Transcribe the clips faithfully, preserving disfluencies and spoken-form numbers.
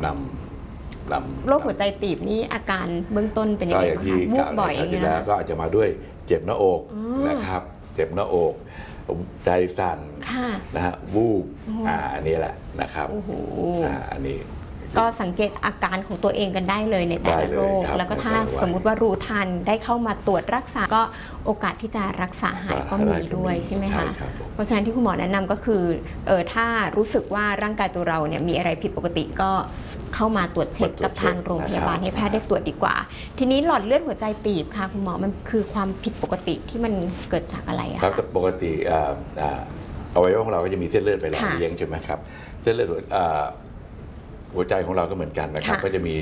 นำนำโรคหัวใจตีบนี่อาการเบื้องต้นเป็นยังไงบ้างคะวูบบ่อยอย่างเงี้ยแล้วก็อาจจะมาด้วยเจ็บหน้าอกนะครับเจ็บหน้าอกใจสั่นนะฮะวูบอ่าอันนี้แหละนะครับอ่าอันนี้ก็สังเกตอาการของตัวเองกันได้เลยในแต่ละโรคแล้วก็ถ้าสมมุติว่ารู้ทันได้เข้ามาตรวจรักษาก็โอกาสที่จะรักษาหายก็มีด้วยใช่ไหมคะเพราะฉะนั้นที่คุณหมอแนะนำก็คือเออถ้ารู้สึกว่าร่างกายตัวเราเนี่ยมีอะไรผิดปกติก็เข้ามาตรวจเช็คกับทางโรงพยาบาลให้แพทย์ได้ตรวจดีกว่าทีนี้หลอดเลือดหัวใจตีบค่ะคุณหมอมันคือความผิดปกติที่มันเกิดจากอะไรอะครับปกติอวัยวะของเราก็จะมีเส้นเลือดไปหล่อเลี้ยงใช่ไหมครับเส้นเลือดหัวใจของเราก็เหมือนกันนะครับก็จะมี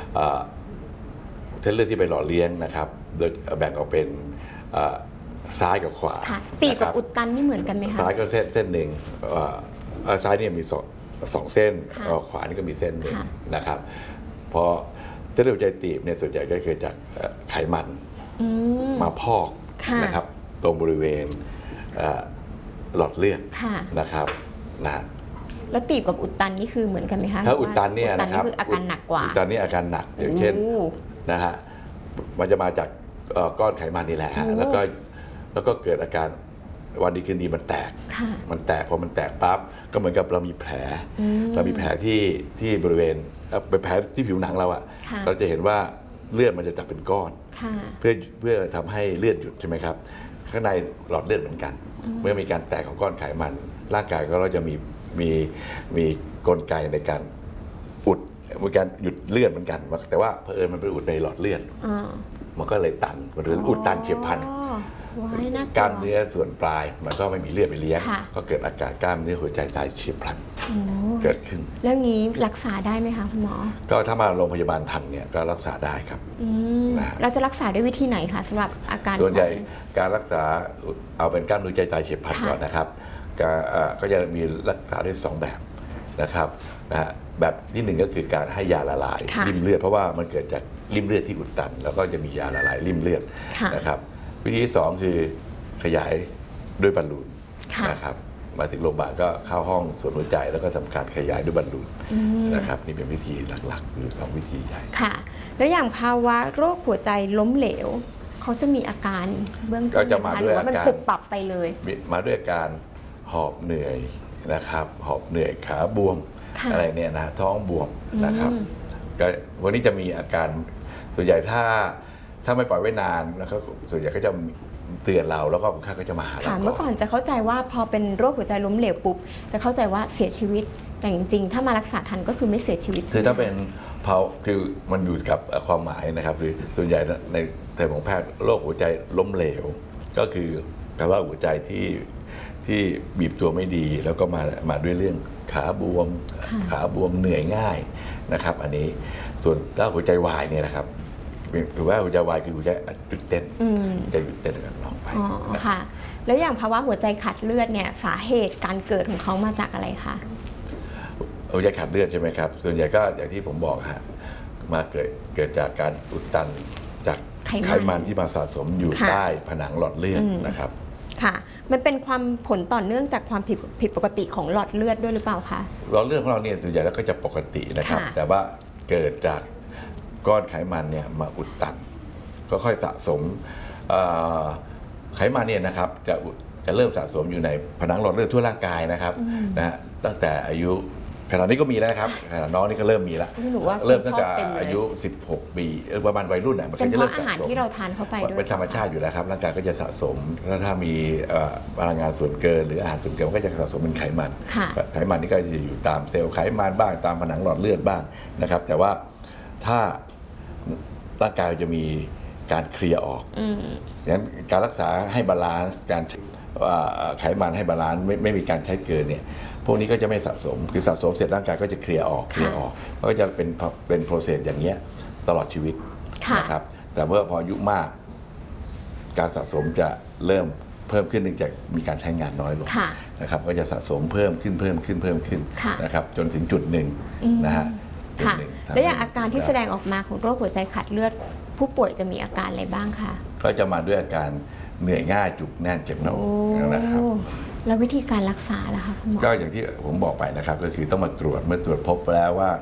เส้นเลือดที่ไปหล่อเลี้ยงนะครับโดยแบ่งออกเป็นซ้ายกับขวาตีบกับอุดตันนี่เหมือนกันไหมคะซ้ายก็เส้นเส้นหนึ่งซ้ายเนี่ยมีสองสองเส้นขวานี่ก็มีเส้นหนึ่งนะครับพอเส้นเลือดหัวใจตีบเนี่ยส่วนใหญ่ก็เกิดจากไขมันมาพอกนะครับตรงบริเวณหลอดเลือดนะครับนะแล้วตีบกับอุดตันนี่คือเหมือนกันไหมคะถ้าอุดตันเนี่ยนะครับคืออาการหนักกว่าอุดตันนี่อาการหนักอย่างเช่นนะฮะมันจะมาจากก้อนไขมันนี่แหละฮะแล้วก็แล้วก็เกิดอาการวันดีคืนดีมันแตกมันแตกพอมันแตกปั๊บก็เหมือนกับเรามีแผลเรามีแผลที่ที่บริเวณเป็นแผลที่ผิวหนังเราอะเราจะเห็นว่าเลือดมันจะจับเป็นก้อนเพื่อเพื่อทำให้เลือดหยุดใช่ไหมครับข้างในหลอดเลือดเหมือนกันเมื่อมีการแตกของก้อนไขมันร่างกายก็เราจะมีมีมีกลไกในการอุดมีการหยุดเลือดเหมือนกันแต่ว่าเผอิญมันไปอุดในหลอดเลือดมันก็เลยตันหรืออุดตันเฉียบพลันกล้ามเนื้อส่วนปลายมันก็ไม่มีเลือดไปเลี้ยงก็เกิดอาการกล้ามเนื้อหัวใจตายเฉียบพลันเกิดขึ้นแล้วงี้รักษาได้ไหมคะคุณหมอก็ถ้ามาโรงพยาบาลทันเนี่ยก็รักษาได้ครับเราจะรักษาด้วยวิธีไหนคะสำหรับอาการส่วนใหญ่การรักษาเอาเป็นกล้ามเนื้อหัวใจตายเฉียบพลันก่อนนะครับก็จะมีรักษาด้วยสองแบบนะครับนะฮะแบบที่หนึ่งก็คือการให้ยาละลายริ่มเลือดเพราะว่ามันเกิดจากริ่มเลือดที่อุดตันแล้วก็จะมียาละลายริ่มเลือดนะครับวิธีที่สองคือขยายด้วยบอลลูนนะครับมาถึงโรงพยาบาลก็เข้าห้องสวนหัวใจแล้วก็ทำการขยายด้วยบอลลูนนะครับนี่เป็นวิธีหลักๆอยู่สองวิธีใหญ่ค่ะแล้วอย่างภาวะโรคหัวใจล้มเหลวเขาจะมีอาการเบื้องต้นหรือว่ามันปุบปับไปเลยมาด้วยอาการหอบเหนื่อยนะครับหอบเหนื่อยขาบวมอะไรเนี่ยนะท้องบวมนะครับก็วันนี้จะมีอาการส่วนใหญ่ถ้าถ้าไม่ปล่อยไว้นานแล้วก็ส่วนใหญ่ก็จะเตือนเราแล้วก็คุณค่าก็จะมาหาเราเมื่อก่อนจะเข้าใจว่าพอเป็นโรคหัวใจล้มเหลวปุ๊บจะเข้าใจว่าเสียชีวิตแต่จริงๆถ้ามารักษาทันก็คือไม่เสียชีวิตคือถ้าเป็นเพาคือมันอยู่กับความหมายนะครับคือส่วนใหญ่ในทางของแพทย์โรคหัวใจล้มเหลวก็คือแปลว่าหัวใจที่ที่บีบตัวไม่ดีแล้วก็มามาด้วยเรื่องขาบวมขาบวมเหนื่อยง่ายนะครับอันนี้ส่วนถ้าหัวใจวายเนี่ยนะครับหรือว่าหัวใจวายคือหัวใจหยุดเต้นจะหยุดเต้นกันลองไปค่ะแล้วอย่างภาวะหัวใจขาดเลือดเนี่ยสาเหตุการเกิดของเขามาจากอะไรคะหัวใจขาดเลือดใช่ไหมครับส่วนใหญ่ก็อย่างที่ผมบอกฮะมาเกิดเกิดจากการอุดตันจากไขมันที่มาสะสมอยู่ใต้ผนังหลอดเลือดนะครับค่ะมันเป็นความผลต่อเนื่องจากความผิดผิดปกติของหลอดเลือดด้วยหรือเปล่าคะหลอดเลือดของเราเนี่ยส่วนใหญ่แล้วก็จะปกตินะครับแต่ว่าเกิดจากก้อนไขมันเนี่ยมาอุดตันก็ค่อยสะสมไขมันเนี่ยนะครับจะจะเริ่มสะสมอยู่ในผนังหลอดเลือดทั่วร่างกายนะครับนะฮะตั้งแต่อายุขณะนี้ก็มีแล้วครับขณะน้องนี่ก็เริ่มมีแล้วเริ่มตั้งแต่อายุสิบหกปีประมาณวัยรุ่นน่ะมันก็จะเริ่มสะสมเป็นเพราะอาหารที่เราทานเข้าไปด้วยเป็นธรรมชาติอยู่แล้วครับร่างกายก็จะสะสมถ้าถ้ามีพลังงานส่วนเกินหรืออาหารส่วนเกินมันก็จะสะสมเป็นไขมันไขมันนี่ก็จะอยู่ตามเซลล์ไขมันบ้างตามผนังหลอดเลือดบ้างนะครับแต่ว่าถ้าร่างกายจะมีการเคลียร์ออกอย่างนั้นการรักษาให้บาลานซ์การไขมันให้บาลานซ์ไม่ไม่มีการใช้เกินเนี่ยพวกนี้ก็จะไม่สะสมคือสะสมเสร็จร่างกายก็จะเคลียร์ออกเคลียร์ออกก็จะเป็นเป็นโปรเซสอย่างเงี้ยตลอดชีวิตนะครับแต่เมื่อพออายุมากการสะสมจะเริ่มเพิ่มขึ้นเนื่องจากมีการใช้งานน้อยลงนะครับก็จะสะสมเพิ่มขึ้นเพิ่มขึ้นเพิ่มขึ้นนะครับจนถึงจุดหนึ่งนะฮะค่ะแล้วอย่างอาการที่แสดงออกมาของโรคหัวใจขาดเลือดผู้ป่วยจะมีอาการอะไรบ้างคะก็จะมาด้วยอาการเหนื่อยง่ายจุกแน่นเจ็บหน้าอกนะครับแล้ววิธีการรักษาล่ะคะคุณหมอก็อย่างที่ผมบอกไปนะครับก็คือต้องมาตรวจเมื่อตรวจพบแล้วว่า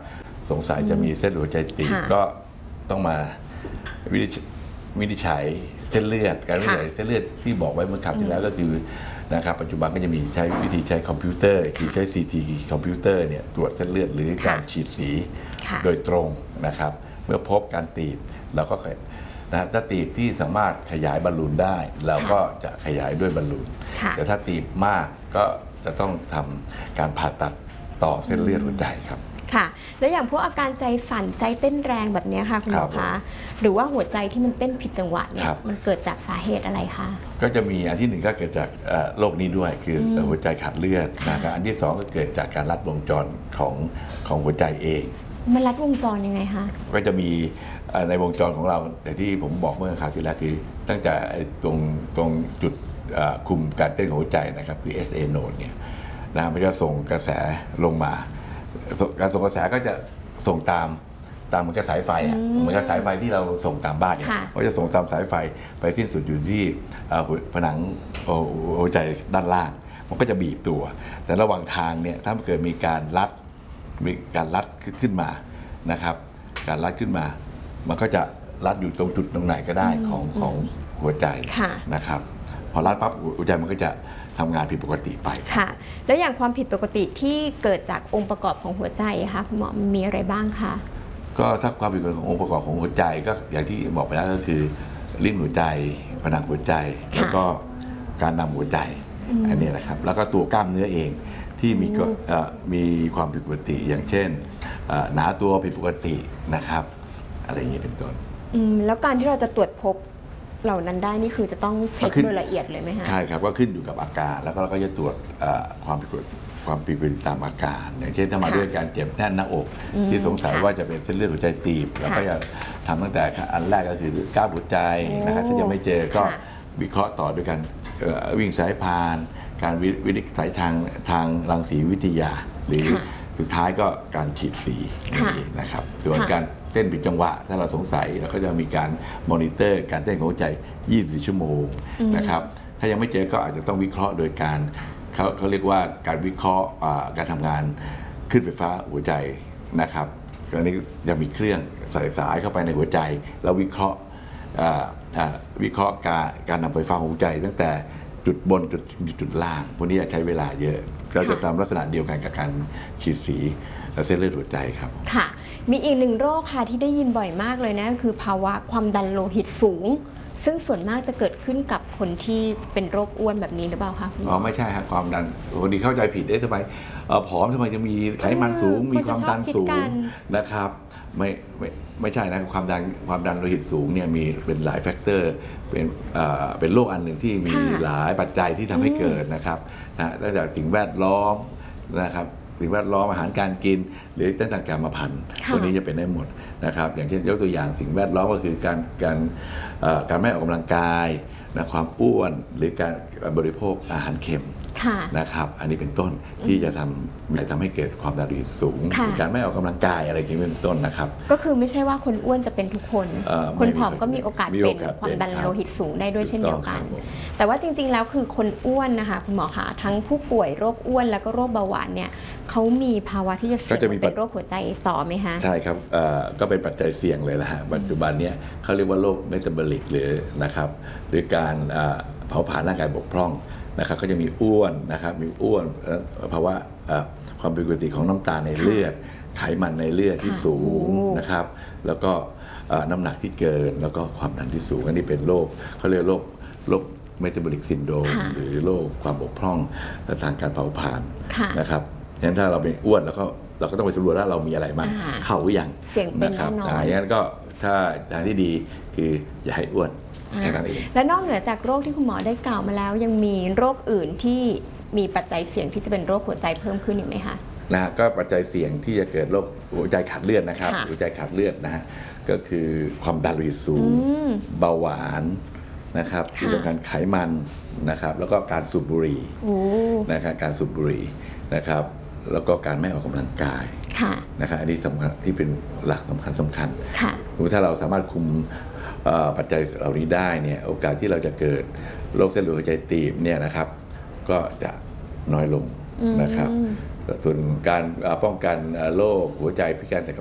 สงสัยจะมีเส้นหัวใจตีบก็ต้องมาวินิจฉัยเส้นเลือดการวินิจฉัยเส้นเลือดที่บอกไว้เมื่อคราวที่แล้วก็คือนะครับปัจจุบันก็จะมีใช้วิธีใช้คอมพิวเตอร์คือใช้ ซี ที คอมพิวเตอร์เนี่ยตรวจเส้นเลือดหรือการฉีดสีโดยตรงนะครับเมื่อพบการตีบเราก็นะถ้าตีบที่สามารถขยายบอลลูนได้เราก็จะขยายด้วยบอลลูนแต่ถ้าตีบมากก็จะต้องทำการผ่าตัดต่อเส้นเลือดหัวใจครับค่ะแล้วอย่างพวกอาการใจสั่นใจเต้นแรงแบบนี้ค่ะคุณหมอคะหรือว่าหัวใจที่มันเต้นผิดจังหวะเนี่ยมันเกิดจากสาเหตุอะไรคะก็จะมีอันที่หนึ่งก็เกิดจากโรคนี้ด้วยคือหัวใจขาดเลือดนะครับอันที่สองก็เกิดจากการลัดวงจรของของหัวใจเองมันลัดวงจรยังไงคะก็จะมีในวงจรของเราแต่ที่ผมบอกเมื่อคราวที่แล้วคือตั้งแต่ตรงตรงจุดคุมการเต้นของหัวใจนะครับคือ เอส เอ node เนี่ยนะมันจะส่งกระแสลงมาการส่งกระแสก็จะส่งตามตามเหมือนกับสายไฟเหมือนกับสายไฟที่เราส่งตามบ้านเนี่ยก็จะส่งตามสายไฟไปสิ้นสุดอยู่ที่ผนังหัวใจด้านล่างมันก็จะบีบตัวแต่ระหว่างทางเนี่ยถ้าเกิดมีการรัดมีการรัดขึ้นมานะครับการรัดขึ้นมามันก็จะรัดอยู่ตรงจุดตรงไหนก็ได้ของของหัวใจนะครับพอรัดปั๊บหัวใจมันก็จะทำงานผิดปกติไปค่ะแล้วอย่างความผิดปกติที่เกิดจากองค์ประกอบของหัวใจคะคุณหมอมีอะไรบ้างคะก็ถ้าความผิดปกติขององค์ประกอบของหัวใจก็อย่างที่บอกไปแล้วก็คือลิ้นหัวใจผนังหัวใจแล้วก็การนำหัวใจอันนี้แหละครับแล้วก็ตัวกล้ามเนื้อเองที่มีมีความผิดปกติอย่างเช่นหนาตัวผิดปกตินะครับอะไรอย่างนี้เป็นต้นแล้วการที่เราจะตรวจพบเหล่านั้นได้นี่คือจะต้องเช็คโดยละเอียดเลยไหมคะใช่ครับก็ขึ้นอยู่กับอาการแล้วก็เราก็จะตรวจความผิดความผิดปกติตามอาการอย่างเช่นถ้ามาด้วยการเจ็บแน่นหน้าอกที่สงสัยว่าจะเป็นเส้นเลือดหัวใจตีบเราก็จะทำตั้งแต่อันแรกก็คือก้าวหัวใจนะครับถ้ายังไม่เจอก็วิเคราะห์ต่อด้วยกันวิ่งสายพานการวินิจฉัยทางทางรังสีวิทยาหรือสุดท้ายก็การฉีดสีนะครับส่วนการเต้นผิดจังหวะถ้าเราสงสัยเราก็จะมีการมอนิเตอร์การเต้นของหัวใจยี่สิบสี่ชั่วโมงนะครับถ้ายังไม่เจอก็อาจจะต้องวิเคราะห์โดยการเขาเขาเรียกว่าการวิเคราะห์การทำงานคลื่นไฟฟ้าหัวใจนะครับอันนี้จะมีเครื่องใส่สายเข้าไปในหัวใจแล้ววิเคราะห์วิเคราะห์การการนำไฟฟ้าของหัวใจตั้งแต่จุดบนจุดจุดล่างพวกนี้ใช้เวลาเยอะเราจะทำลักษณะเดียวกันกับการฉีดสีเส้นเลือดหัวใจครับค่ะมีอีกหนึ่งโรคค่ะที่ได้ยินบ่อยมากเลยนะคือภาวะความดันโลหิตสูงซึ่งส่วนมากจะเกิดขึ้นกับคนที่เป็นโรคอ้วนแบบนี้หรือเปล่าคะอ๋อไม่ใช่ครับความดันคนที่เข้าใจผิดได้ทำไมผอมทำไมจะมีไขมันสูงมีความดันสูงนะครับไม่ไม่ไม่ใช่นะความดันความดันโลหิตสูงเนี่ยมีเป็นหลายแฟกเตอร์เป็นเป็นโรคอันหนึ่งที่มีหลายปัจจัยที่ทำให้เกิดนะครับนะตั้งแต่สิ่งแวดล้อมนะครับสิ่งแวดล้อมอาหารการกินหรือตั้งแต่กรรมพันธุ์พวกนี้จะเป็นได้หมดนะครับอย่างเช่นยกตัวอย่างสิ่งแวดล้อมก็คือการการการไม่ออกกำลังกายนะความอ้วนหรือการบริโภคอาหารเค็มนะครับอันนี้เป็นต้นที่จะทำจะทำให้เกิดความดันโลหิตสูงการไม่ออกกำลังกายอะไรอย่างนี้เป็นต้นนะครับก็คือไม่ใช่ว่าคนอ้วนจะเป็นทุกคนคนผอมก็มีโอกาสเป็นความดันโลหิตสูงได้ด้วยเช่นเดียวกันแต่ว่าจริงๆแล้วคือคนอ้วนนะคะคุณหมอคะทั้งผู้ป่วยโรคอ้วนแล้วก็โรคเบาหวานเนี่ยเขามีภาวะที่จะเสี่ยงเป็นโรคหัวใจต่อไหมคะใช่ครับก็เป็นปัจจัยเสี่ยงเลยละฮะปัจจุบันนี้เขาเรียกว่าโรคเมตาบอลิกหรือนะครับหรือการเผาผลาญร่างกายบกพร่องนะครับก็จะมีอ้วนนะครับมีอ้วนภาวะความผิดปกติของน้ำตาลในเลือดไขมันในเลือดที่สูงนะครับแล้วก็น้ำหนักที่เกินแล้วก็ความดันที่สูงอันนี้เป็นโรคเขาเรียกโรคโรคเมตาบอลิกซินโดรมหรือโรคความบกพร่องทางการเผาผลาญนะครับฉะนั้นถ้าเราเป็นอ้วนแล้วก็เราก็ต้องไปสำรวจว่าเรามีอะไรบ้างเข้าหรือยังนะครับอย่างนั้นก็ถ้าทางที่ดีคืออย่าให้อ้วนและนอกเหนือจากโรคที่คุณหมอได้กล่าวมาแล้วยังมีโรคอื่นที่มีปัจจัยเสี่ยงที่จะเป็นโรคหัวใจเพิ่มขึ้นอีกไหมคะนะก็ปัจจัยเสี่ยงที่จะเกิดโรคหัวใจขาดเลือดนะครับหัวใจขาดเลือดนะฮะก็คือความดันโลหิตสูงเบาหวานนะครับที่สำคัญไขมันนะครับแล้วก็การสูบบุหรี่นะครับการสูบบุหรี่นะครับแล้วก็การไม่ออกกำลังกายนะครับอันนี้สำคัญที่เป็นหลักสำคัญสำคัญถ้าเราสามารถคุมปัจจัยเหล่านี้ได้เนี่ยโอกาสที่เราจะเกิดโรคเส้นเลือดหัวใจตีบเนี่ยนะครับก็จะน้อยลงนะครับส่วนการป้องกันโรคหัวใจพิการ